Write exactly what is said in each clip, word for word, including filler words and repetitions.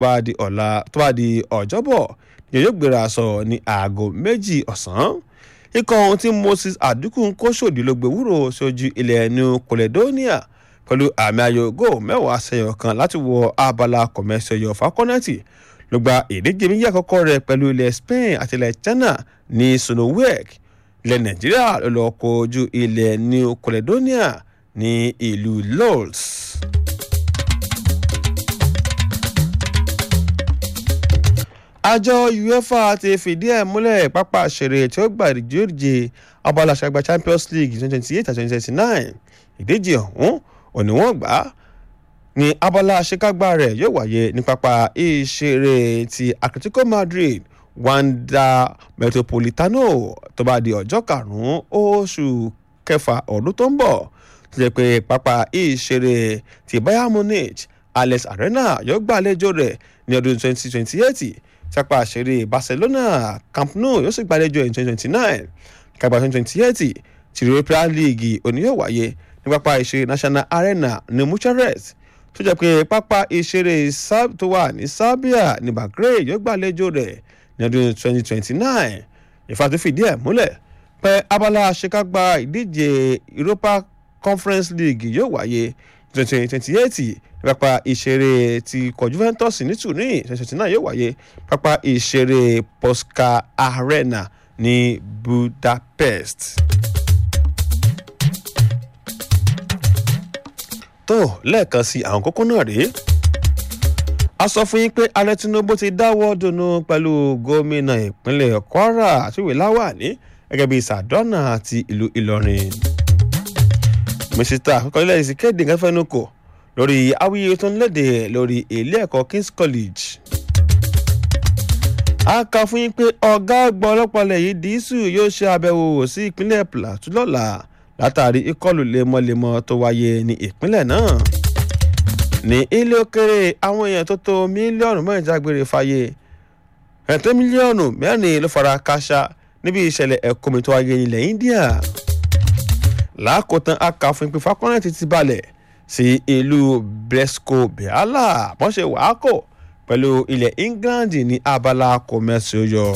bá di ọ̀la tó bá di ọjọ́bọ̀ ni yóò gbéra sọ ní aago méjì ọ̀sán. ikọ̀ ohun tí Moses Àdínkù ń kó sòdì ló gbé wúrò sójú ilẹ̀ New Caledonia pẹ̀lú àmì ayò góò mẹ́wàá sẹ́yọ̀ kan láti wọ abala kọ̀mẹ́sẹ̀yọ̀ Falconeti ló gba ìdíje méjì àkọ́kọ́ rẹ̀ pẹ̀lú ilẹ̀ Spain àti ilẹ̀ China ní Sonowek. ilẹ̀ Nàìjíríà ló lọ kojú ilẹ̀ New Caledonia ní ìlú Lords. àjọ UEFA ti fìdí ẹ̀ múlẹ̀ pápá ìṣeré tí ó gbà ìdíje abala àṣekágbá Champions League twenty twenty eight àti twenty twenty nine. ìdíje ọ̀hún òní wọ́n gbà á ní abala àṣekágbá rẹ̀ yóò wáyé ní pápá ìṣeré ti Atletico Madrid Wanda Metropolitano tó bá di ọjọ́ karùn-ún oṣù kẹfà ọdún tó ń bọ̀ tó jẹ́ pé pápá ìṣeré ti Bayern Munich Alex Arena yóò gbàlejò rẹ̀ ní ọdún twenty twenty eight sápá àṣeré Barcelona Camp Nou yóò sì gbàlejò ẹ̀ ní twenty twenty nine kápá twenty twenty eight ti Europa League òní yóò wáyé ní pápá ìṣeré National Arena ní Bucharest tó jẹ́ pé pápá ìṣeré tó wà ní Serbia ní Belgrade yóò gbàlejò rẹ̀ ní ọdún twenty twenty nine. ìfàtí fìdí ẹ̀ múlẹ̀ pé abala àṣekágbá ìdíje Europa Conference League yóò wáyé twenty twenty eight pápá ìṣeré ti kọ Juventus ní Turin twenty twenty nine yóò wáyé pápá ìṣeré Puskar Arena ní Budapest. tó lẹ́ẹ̀kan sí àwọn kókó náà rèé a sọ fún yín pé ààrẹ Tinubu ti dáwọ́ dùnú pẹ̀lú gómìnà ìpínlẹ̀ Kwara àtiwé Láwàní gẹ́gẹ́ bí Sàdọ́nà àti ìlú Ìlọrin. mísítà akọ́kọ́lẹ́ ìsì kéde nǹkan fẹ́nu kò lórí awuyewuye tó ń léde lórí ilé ẹ̀kọ́ King's College. a kà fún yín pé ọ̀gá àgbà ọlọ́pàá ilẹ̀ yìí Dísù yóò ṣe àbẹ̀wò sí ìpínlẹ̀ Plateau lọ́la látàrí ìkọlù lemọ́lemọ́ tó wáyé ní ìpínlẹ̀ náà. ní ilé òkèrè àwọn èèyàn tó tó mílíọ̀nù mẹ́rin jágbére fáyé ẹ̀tọ́ mílíọ̀nù mẹ́rin ló fara kááṣá níbi ìṣẹ̀lẹ̀ ẹ̀kọ́mi tó wáyé nílẹ̀ India. lákòótán a kà fún pé Falconeti ti balẹ̀ sí ìlú Bresco-Biala wọ́n ṣe wàákò pẹ̀lú ilẹ̀ England ní abala kọ̀mẹ́sọ̀yọ̀.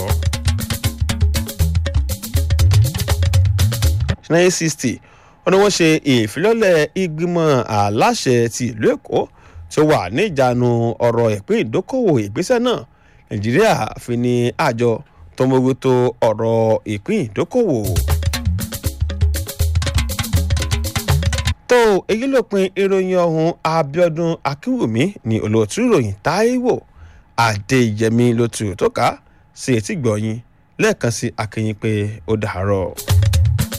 nineteen sixty wọ́n ní wọ́n ṣe ìfilọ́lẹ̀ ìgbìmọ̀ aláṣẹ ti ìlú Èkó tó wà ní ìjánu ọ̀rọ̀ ìpín ìdókòwò ìgbésẹ̀ náà Nàìjíríà fi ní àjọ tó mójútó ọ̀rọ̀ ìpín ìdókòwò. tó èyí lópin ìròyìn ọ̀hún Abíọ́dún Akínwùmí ní olóòtú ìròyìn Táíwò Adéyẹmí ló tù tó ká sí etí gbọ̀yìn lẹ́ẹ̀kan sí akínyìn pé ó dàárọ̀.